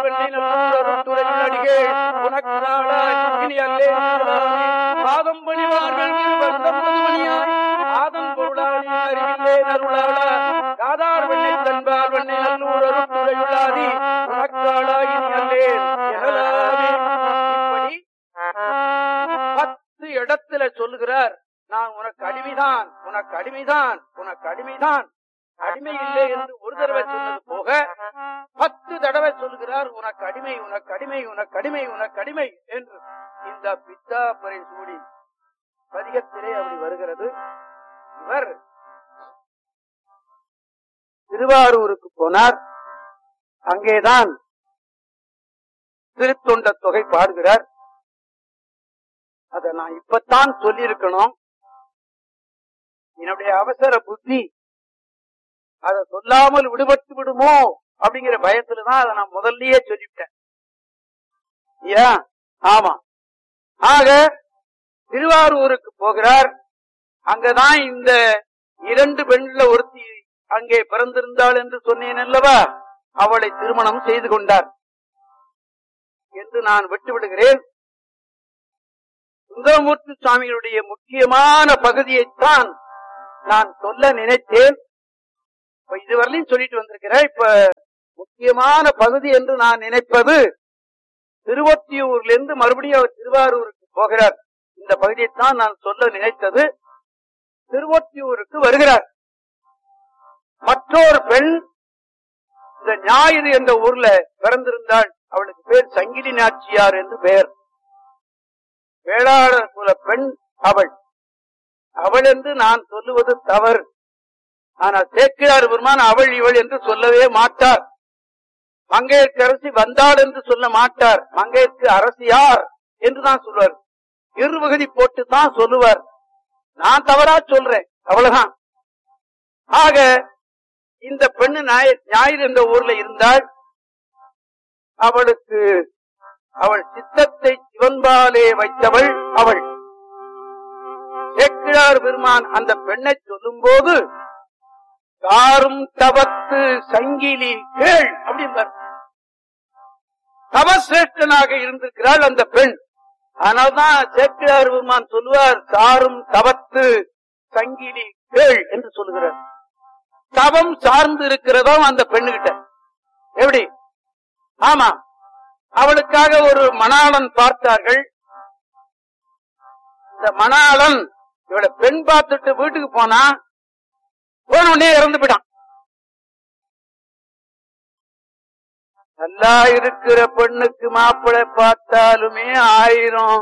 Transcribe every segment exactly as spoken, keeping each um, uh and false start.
வெண்ணை நல்லுரையுள் அடிகள் உனக்கு இனி அல்லே பாதம் பணிவார்கள் மணியாய் ஆதம் பொருளாளி அறிவில்லே நருளாளா காதார் வெண்ணை தன்பார் வெண்ணை நல்லூர் அருட்டுரையுள்ளாதி உனக்காளா இனி அல்லே எழலாமே. இப்படி பத்து இடத்துல சொல்லுகிறார், நான் உனக்கு அடிமைதான், உனக்கு அடிமைதான், உனக்கு அடிமைதான். அடிமை இல்லை என்று ஒரு தடவை சொன்னது போக பத்து தடவை சொல்கிறார், உனக்கு அடிமை, உனக்கு அடிமை, உனக்கு அடிமை, உனக்கு அடிமை என்று. இந்த பித்தாப்பரை சூடி பதிகத்திலே அப்படி வருகிறது. இவர் திருவாரூருக்கு போனார். அங்கேதான் திருத்தொண்ட தொகை பாடுகிறார். அத நான் இப்பத்தான் சொல்லியிருக்கணும். என்னுடைய அவசர புத்தி அதை சொல்லாமல் விடுபட்டு விடுமோ அப்படிங்கிற பயத்துலதான் அதை நான் முதல்லயே சொல்லிவிட்டேன். ஏன்? ஆமா. ஆக திருவாரூருக்கு போகிறார். அங்கதான் இந்த இரண்டு பெண்ல ஒருத்தி அங்கே பிறந்திருந்தாள் என்று சொன்னேன் அல்லவா, அவளை திருமணம் செய்து கொண்டார் என்று நான் விட்டு விடுகிறேன். சுந்தரமூர்த்தி சுவாமிகளுடைய முக்கியமான பகுதியைத்தான் நான் சொல்ல நினைத்தேன். இப்ப இதுவரையிலும் சொல்லிட்டு வந்திருக்கிறேன். இப்ப முக்கியமான பகுதி என்று நான் நினைப்பது திருவொற்றியூர்ல இருந்து மறுபடியும் அவர் திருவாரூருக்கு போகிறார். இந்த பகுதியைத்தான் நான் சொல்ல நினைத்தது. திருவொற்றியூருக்கு வருகிறார். மற்றொரு பெண் இந்த ஞாயிறு என்ற ஊர்ல பிறந்திருந்தாள். அவளுக்கு பேர் சங்கிலி நாச்சியார் என்று பெயர். வேளாளர் குல பெண் அவள். அவள் என்று நான் சொல்லுவது தவறு. ஆனால் சேக்கிழார் பெருமான் அவள் இவள் என்று சொல்லவே மாட்டார். மங்கையர்க்கு அரசி வந்தாள் என்று சொல்ல மாட்டார். மங்கையர்க்கு அரசியார் என்று தான் சொல்லுவார். இருவகதி போட்டு தான் சொல்லுவார். நான் தவறா சொல்றேன், அவ்வளவுதான். ஆக இந்த பெண்ணு ஞாயிறு என்ற ஊர்ல இருந்தாள். அவளுக்கு அவள் சித்தத்தை சிவன்பாலே வைத்தவள் அவள். சேக்கிழார் பெருமான் அந்த பெண்ணை சொல்லும் போது தாரும் தவத்து சங்கிலி கேள் அப்படின்பார். தவசிரேஷ்டனாக இருந்திருக்கிறாள் அந்த பெண். அதனால்தான் சேக்கிழார் பெருமான் சொல்லுவார், தாரும் தவத்து சங்கிலி கேள் என்று சொல்லுகிறார். தவம் சார்ந்து இருக்கிறதோ அந்த பெண்ணுகிட்ட. எப்படி? ஆமா, அவளுக்காக ஒரு மணாளன் பார்த்தார்கள். இந்த மணாளன் இவளை பெண் பார்த்துட்டு வீட்டுக்கு போனா போன உடனே இறந்து போயிட்டான். நல்லா இருக்கிற பெண்ணுக்கு மாப்பிள்ளை பார்த்தாலுமே ஆயிரம்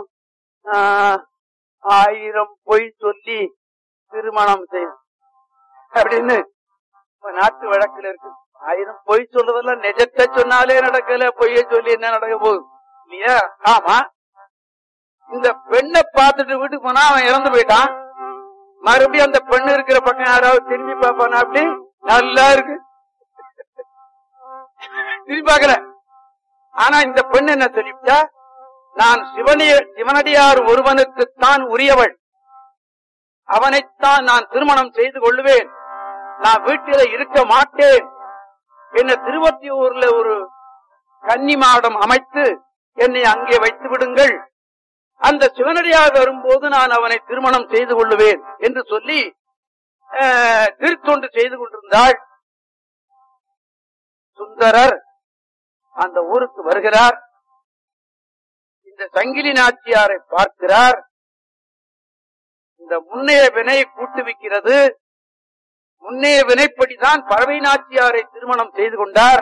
ஆயிரம் பொய் சொல்லி திருமணம் செய்யும் அப்படின்னு நாட்டு வழக்குல இருக்கு. ஆயிரம் பொய் சொல்றதெல்லாம் நிஜத்தை சொன்னாலே நடக்கல, பொய்ய சொல்லி என்ன நடக்க போகுது இல்லையா? ஆமா. இந்த பெண்ணை பார்த்துட்டு வீட்டுக்கு போனா அவன் இறந்து போயிட்டான். மறுபடியும் அந்த பெண்ணு இருக்கிற பக்கம் யாராவது திரும்பி பார்ப்பானா? அப்படி நல்லா இருக்கு, திரும்பி பார்க்கல. ஆனா இந்த பெண் என்ன சொல்லிவிட்டா, நான் சிவனிய சிவனடியார் ஒருவனுக்குத்தான் உரியவள், அவனைத்தான் நான் திருமணம் செய்து கொள்ளுவேன், நான் வீட்டில இருக்க மாட்டேன். என்ன திருவொற்றியூர்ல ஒரு கன்னி மாடம் அமைத்து என்னை அங்கே வைத்து விடுங்கள், அந்த சிவனடியார் வரும்போது நான் அவனை திருமணம் செய்து கொள்ளுவேன் என்று சொல்லி திருத்தொண்டு செய்து கொண்டிருந்தாள். சுந்தரர் அந்த ஊருக்கு வருகிறார். இந்த சங்கிலி நாச்சியாரை பார்க்கிறார். இந்த முன்னைய வினை கூட்டுவிக்கிறது. முன்னைய வினைப்படிதான் பறவை நாச்சியாரை திருமணம் செய்து கொண்டார்.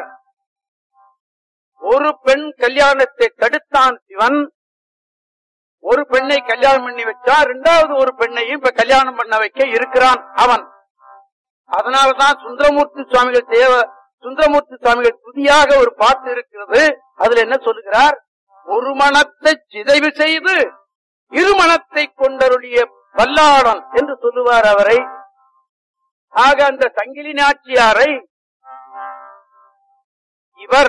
ஒரு பெண் கல்யாணத்தை தடுத்தான் சிவன். ஒரு பெண்ணை கல்யாணம் பண்ணி வச்சா இரண்டாவது ஒரு பெண்ணையும் இப்ப கல்யாணம் பண்ண வைக்க இருக்கிறான் அவன். அதனாலதான் சுந்தரமூர்த்தி சுவாமிகள் தேவ சுந்தரமூர்த்தி சுவாமிகள் புதியாக ஒரு பாட்டு இருக்கிறது. அதுல என்ன சொல்லுகிறார்? ஒரு மனத்தை சிதைவு செய்து இருமணத்தை கொண்டருடைய வல்லாளன் என்று சொல்லுவார் அவரை. ஆக அந்த சங்கிலி நாச்சியாரை இவர்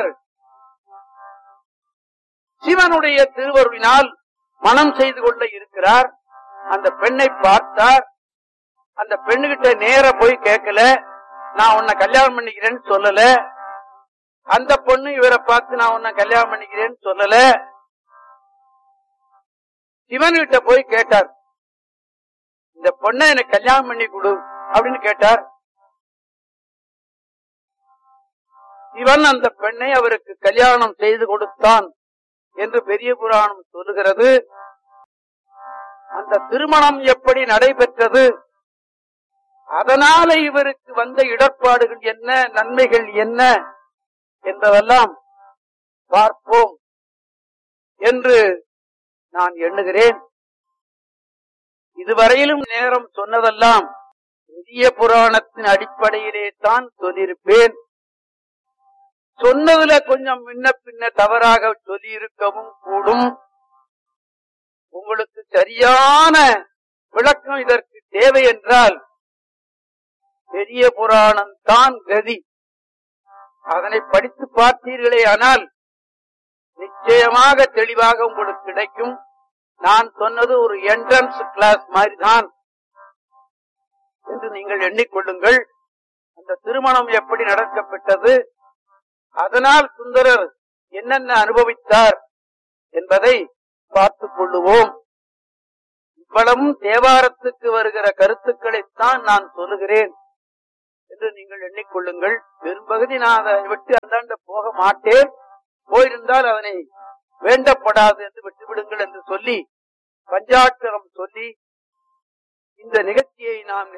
சிவனுடைய திருவருளினால் மனம் செய்து கொள்ள இருக்கிறார். அந்த பெண்ணை பார்த்தார். அந்த பெண்ணுகிட்ட நேர போய் கேட்கல, நான் உன்னை கல்யாணம் பண்ணிக்கிறேன்னு சொல்லல. அந்த பொண்ணு இவரை பார்த்து நான் உன்னை கல்யாணம் பண்ணிக்கிறேன்னு சொல்லல. சிவன் கிட்ட போய் கேட்டார், இந்த பொண்ணை எனக்கு கல்யாணம் பண்ணி கொடு அப்படின்னு கேட்டார். சிவன் அந்த பெண்ணை அவருக்கு கல்யாணம் செய்து கொடுத்தான் என்று பெரிய புராணம் சொல்லுகிறது. அந்த திருமணம் எப்படி நடைபெற்றது, அதனால இவருக்கு வந்த இடர்பாடுகள் என்ன, நன்மைகள் என்ன என்பதெல்லாம் பார்ப்போம் என்று நான் எண்ணுகிறேன். இதுவரையிலும் நேரம் சொன்னதெல்லாம் பெரிய புராணத்தின் அடிப்படையிலே தான் சொல்லியிருப்பேன். சொன்னதுல கொஞ்சம் முன்ன பின்ன தவறாக சொல்லியிருக்கவும் கூடும். உங்களுக்கு சரியான விளக்கம் இதற்கு தேவை என்றால் பெரிய புராணம் தான் கதி. அதனை படித்து பார்த்தீர்களே ஆனால் நிச்சயமாக தெளிவாக உங்களுக்கு கிடைக்கும். நான் சொன்னது ஒரு என்ட்ரன்ஸ் கிளாஸ் மாதிரி தான் என்று நீங்கள் எண்ணிக்கொள்ளுங்கள். அந்த திருமணம் எப்படி நடக்கப்பட்டது, அதனால் சுந்தரர் என்னென்ன அனுபவித்தார் என்பதை பார்த்துக் கொள்ளுவோம். இவ்வளவும் தேவாரத்துக்கு வருகிற கருத்துக்களைத்தான் நான் சொல்லுகிறேன் என்று நீங்கள் எண்ணிக்கொள்ளுங்கள். பெரும்பகுதி நான் அதை விட்டு அந்தாண்ட போக மாட்டேன். போயிருந்தால் அதனை வேண்டப்படாது என்று விட்டுவிடுங்கள் என்று சொல்லி பஞ்சாட்சரம் சொல்லி இந்த நிகழ்ச்சியை நாம்